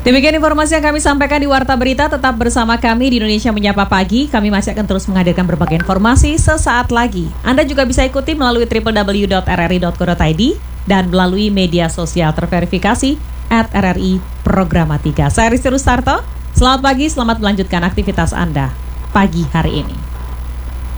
Demikian informasi yang kami sampaikan di Warta Berita. Tetap bersama kami di Indonesia Menyapa Pagi. Kami masih akan terus menghadirkan berbagai informasi sesaat lagi. Anda juga bisa ikuti melalui www.rri.co.id dan melalui media sosial terverifikasi @RRI Programa 3. Saya Risti Rustarto. Selamat pagi, selamat melanjutkan aktivitas Anda pagi hari ini.